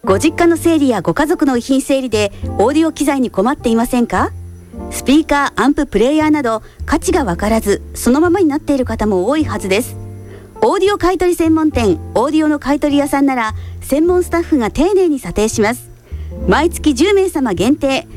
ご実家の整理やご家族の遺品整理でオーディオ機材に困っていませんか？スピーカー、アンプ、プレイヤーなど価値がわからずそのままになっている方も多いはずです。オーディオ買取専門店オーディオの買取屋さんなら専門スタッフが丁寧に査定します。毎月10名様限定